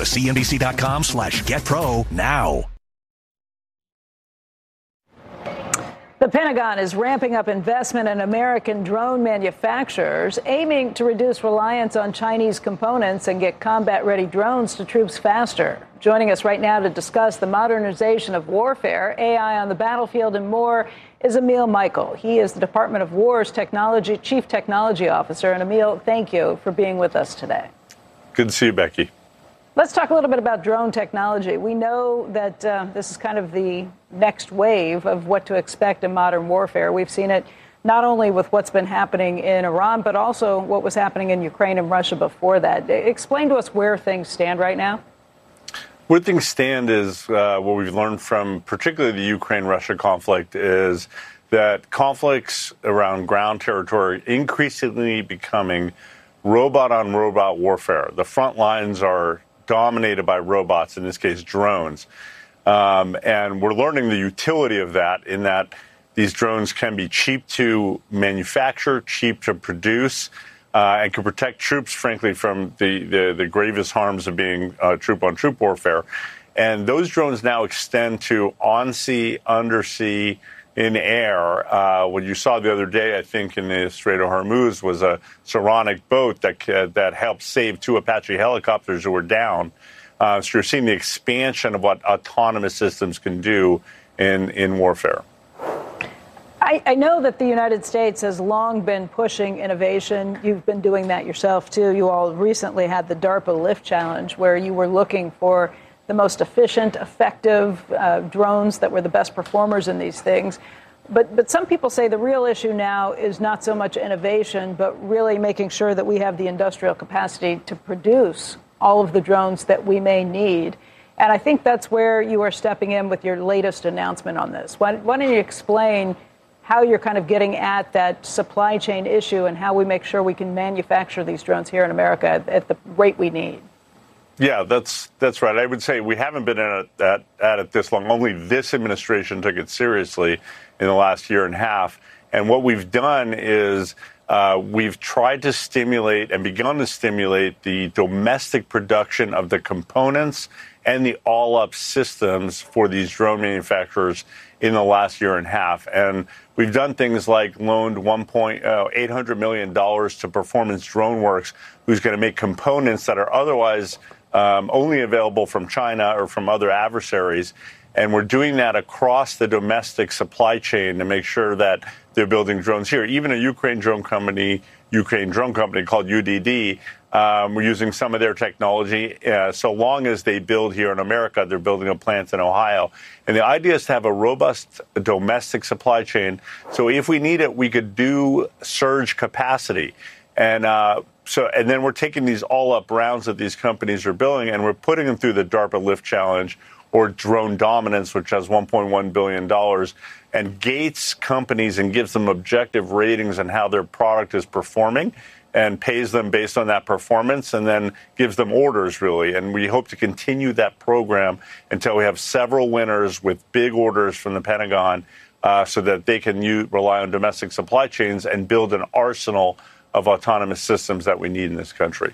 to cnbc.com/getpro now. The Pentagon is ramping up investment in American drone manufacturers, aiming to reduce reliance on Chinese components and get combat-ready drones to troops faster. Joining us right now to discuss the modernization of warfare, AI on the battlefield, and more is Emil Michael. He is the Department of War's Chief Technology Officer. And Emil, thank you for being with us today. Good to see you, Becky. Let's talk a little bit about drone technology. We know that this is kind of the next wave of what to expect in modern warfare. We've seen it not only with what's been happening in Iran, but also what was happening in Ukraine and Russia before that. Explain to us where things stand right now. Where things stand is what we've learned from particularly the Ukraine-Russia conflict is that conflicts around ground territory increasingly becoming robot-on-robot warfare. The front lines are dominated by robots, in this case drones. And we're learning the utility of that in that these drones can be cheap to manufacture, cheap to produce, and can protect troops, frankly, from the gravest harms of being troop-on-troop warfare. And those drones now extend to on-sea, undersea, in air. What you saw the other day, I think, in the Strait of Hormuz was a Saronic boat that helped save 2 Apache helicopters who were down. So you're seeing the expansion of what autonomous systems can do in warfare. I know that the United States has long been pushing innovation. You've been doing that yourself, too. You all recently had the DARPA Lift Challenge, where you were looking for the most efficient, effective drones that were the best performers in these things. But some people say the real issue now is not so much innovation, but really making sure that we have the industrial capacity to produce all of the drones that we may need. And I think that's where you are stepping in with your latest announcement on this. Why don't you explain how you're kind of getting at that supply chain issue and how we make sure we can manufacture these drones here in America at the rate we need? Yeah, that's right. I would say we haven't been at it this long. Only this administration took it seriously in the last year and a half. And what we've done is we've tried to stimulate and begun to stimulate the domestic production of the components and the all-up systems for these drone manufacturers in the last year and a half. And we've done things like loaned $800 million to Performance Drone Works, who's going to make components that are otherwise only available from China or from other adversaries. And we're doing that across the domestic supply chain to make sure that they're building drones here. Even a Ukraine drone company called UDD, we're using some of their technology. So long as they build here in America, they're building a plant in Ohio. And the idea is to have a robust domestic supply chain. So if we need it, we could do surge capacity. And then we're taking these all-up rounds that these companies are building, and we're putting them through the DARPA Lift Challenge, or Drone Dominance, which has $1.1 billion, and gates companies and gives them objective ratings on how their product is performing and pays them based on that performance and then gives them orders, really. And we hope to continue that program until we have several winners with big orders from the Pentagon so that they can rely on domestic supply chains and build an arsenal of autonomous systems that we need in this country.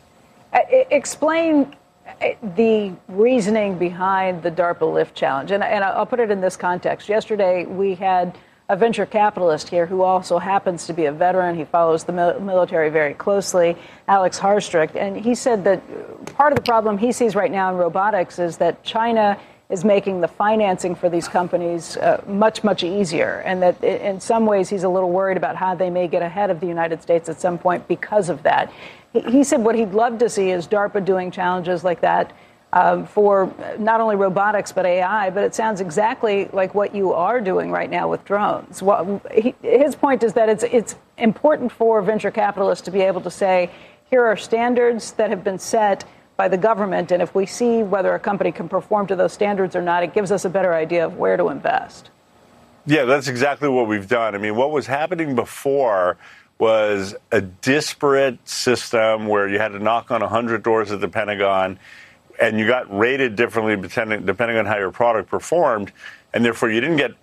Explain the reasoning behind the DARPA Lift Challenge. And I'll put it in this context. Yesterday, we had a venture capitalist here who also happens to be a veteran. He follows the military very closely, Alex Harstrick. And he said that part of the problem he sees right now in robotics is that China is making the financing for these companies much, much easier. And that in some ways he's a little worried about how they may get ahead of the United States at some point because of that. He said what he'd love to see is DARPA doing challenges like that for not only robotics but AI, but it sounds exactly like what you are doing right now with drones. His point is that it's important for venture capitalists to be able to say, here are standards that have been set by the government, and if we see whether a company can perform to those standards or not, it gives us a better idea of where to invest. Yeah, that's exactly what we've done. I mean, what was happening before was a disparate system where you had to knock on 100 doors at the Pentagon, and you got rated differently depending on how your product performed, and therefore you didn't get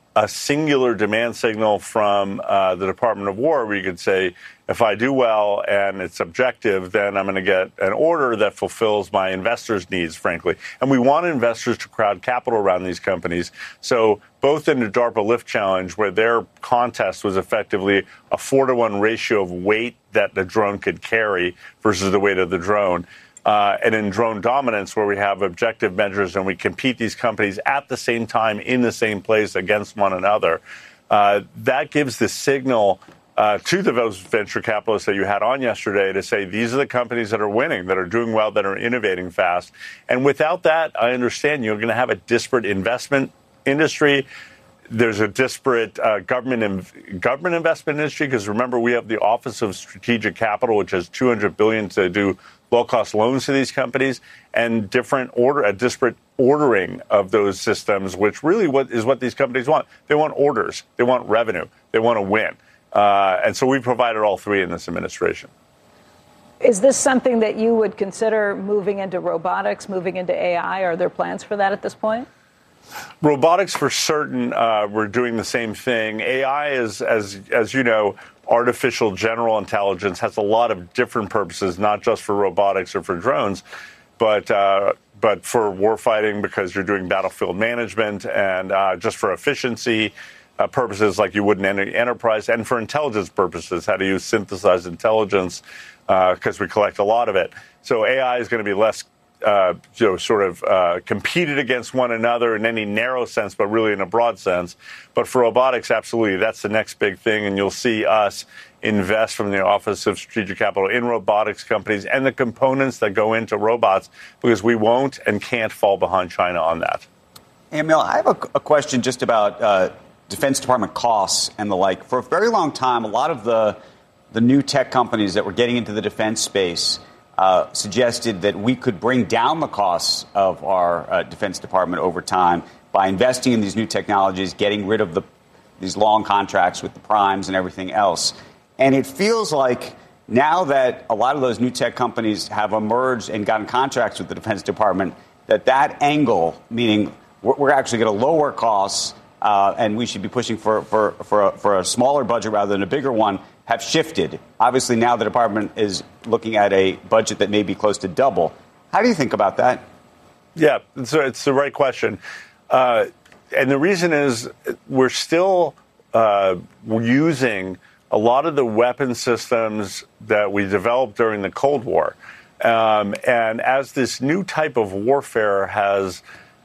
a singular demand signal from the Department of War where you could say, if I do well and it's objective, then I'm going to get an order that fulfills my investors' needs, frankly. And we want investors to crowd capital around these companies. So both in the DARPA Lift Challenge, where their contest was effectively a 4-to-1 ratio of weight that the drone could carry versus the weight of the drone, and in Drone Dominance, where we have objective measures and we compete these companies at the same time in the same place against one another, that gives the signal to those venture capitalists that you had on yesterday to say these are the companies that are winning, that are doing well, that are innovating fast. And without that, I understand you're going to have a disparate investment industry. There's a disparate government investment industry, because remember, we have the Office of Strategic Capital, which has $200 billion to do low-cost loans to these companies, and a disparate ordering of those systems, which really is what these companies want. They want orders. They want revenue. They want to win. And so we provided all three in this administration. Is this something that you would consider moving into robotics, moving into AI? Are there plans for that at this point? Robotics, for certain, we're doing the same thing. AI is, as you know, artificial general intelligence has a lot of different purposes, not just for robotics or for drones, but for warfighting, because you're doing battlefield management, and just for efficiency purposes like you would in any enterprise, and for intelligence purposes, how do you synthesize intelligence, because we collect a lot of it. So AI is going to be less competed against one another in any narrow sense, but really in a broad sense. But for robotics, absolutely, that's the next big thing. And you'll see us invest from the Office of Strategic Capital in robotics companies and the components that go into robots, because we won't and can't fall behind China on that. Emil, I have a question just about Defense Department costs and the like. For a very long time, a lot of the new tech companies that were getting into the defense space suggested that we could bring down the costs of our Defense Department over time by investing in these new technologies, getting rid of these long contracts with the primes and everything else. And it feels like now that a lot of those new tech companies have emerged and gotten contracts with the Defense Department, that angle, meaning we're actually going to lower costs and we should be pushing for a smaller budget rather than a bigger one, have shifted. Obviously, now the department is looking at a budget that may be close to double. How do you think about that? Yeah, it's the right question. And the reason is we're still using a lot of the weapon systems that we developed during the Cold War. And as this new type of warfare has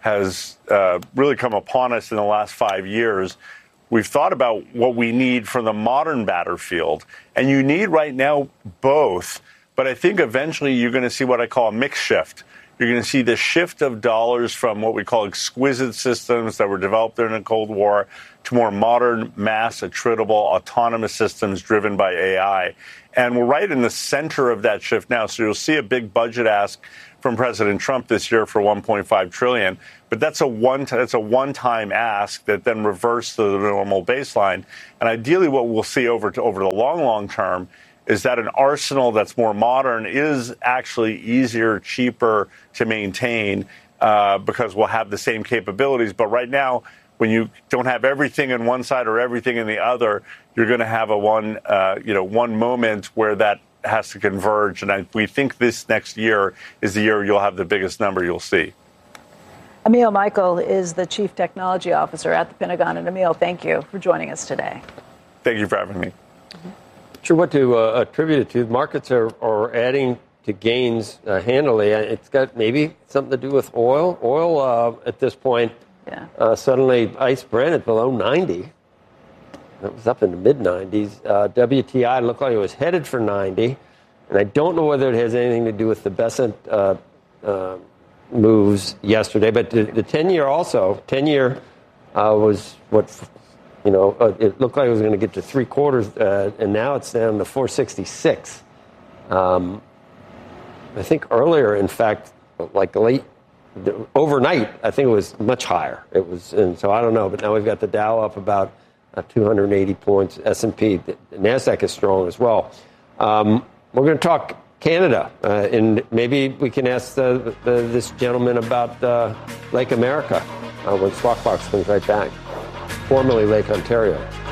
really come upon us in the last 5 years, we've thought about what we need for the modern battlefield. And you need right now both. But I think eventually you're going to see what I call a mix shift. You're going to see the shift of dollars from what we call exquisite systems that were developed during the Cold War to more modern, mass attritable, autonomous systems driven by AI. And we're right in the center of that shift now. So you'll see a big budget ask from President Trump this year for $1.5 trillion. But that's a one-time ask that then reverts to the normal baseline. And ideally what we'll see over the long term is that an arsenal that's more modern is actually easier, cheaper to maintain because we'll have the same capabilities. But right now, when you don't have everything on one side or everything in the other, you're going to have one moment where that has to converge. And we think this next year is the year you'll have the biggest number you'll see. Emil Michael is the Chief Technology Officer at the Pentagon. And Emil, thank you for joining us today. Thank you for having me. Sure what to attribute it to. Markets are adding to gains handily. It's got maybe something to do with oil. Oil at this point, suddenly ICE Brent at below 90. It was up in the mid-90s. WTI looked like it was headed for 90. And I don't know whether it has anything to do with the Besant moves yesterday. But the 10-year also, 10-year was what, it looked like it was going to get to 3/4, and now it's down to 466. I think earlier, in fact, like overnight, I think it was much higher. It was, and so I don't know. But now we've got the Dow up about 280 points. S&P, the NASDAQ is strong as well. We're going to talk Canada, and maybe we can ask this gentleman about Lake America when Squawk Box comes right back. formerly Lake Ontario.